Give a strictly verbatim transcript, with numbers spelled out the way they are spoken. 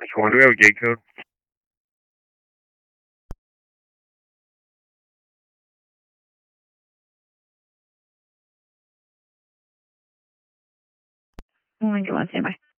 one, do we have a gate code? One, go on, stand by.